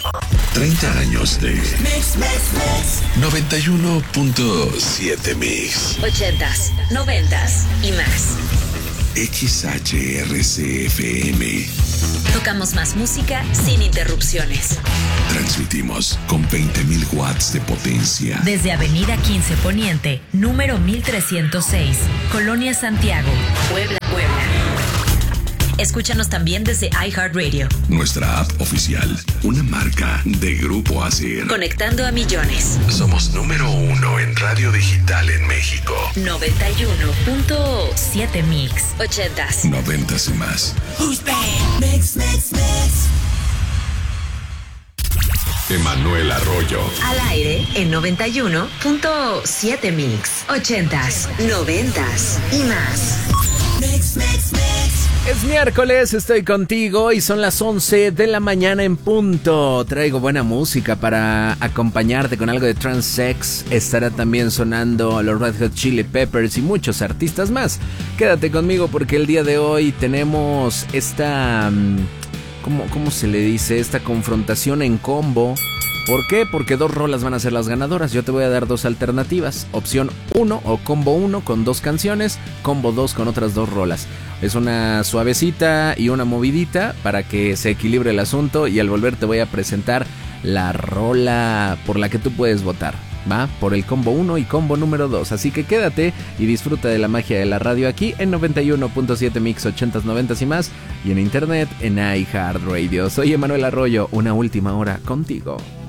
30 años de Mix. 91.7 Mix. 80s, 90s y más. XHRCFM. Tocamos más música sin interrupciones. Transmitimos con 20.000 watts de potencia. Desde Avenida 15 Poniente, número 1306, Colonia Santiago, Puebla. Escúchanos también desde iHeartRadio. Nuestra app oficial, una marca de Grupo ASIR. Conectando a millones. Somos número 1 en radio digital en México. 91.7 Mix. 80s. 90s y más. Mix. Emanuel Arroyo. Al aire en 91.7 Mix. 80s, 90s y más. Mix. Es miércoles, estoy contigo y son las 11 de la mañana en punto. Traigo buena música para acompañarte con algo de Transsex. Estará también sonando los Red Hot Chili Peppers y muchos artistas más. Quédate conmigo porque el día de hoy tenemos esta... ¿Cómo se le dice? Esta confrontación en combo. ¿Por qué? Porque 2 rolas van a ser las ganadoras. Yo te voy a dar 2 alternativas. Opción 1 o combo 1 con 2 canciones. Combo 2 con otras 2 rolas. Es una suavecita y una movidita para que se equilibre el asunto. Y al volver te voy a presentar la rola por la que tú puedes votar. ¿Va? Por el combo 1 y combo número 2. Así que quédate y disfruta de la magia de la radio aquí en 91.7 Mix 80s, 90s y más. Y en internet en iHeartRadio. Soy Emanuel Arroyo. Una última hora contigo.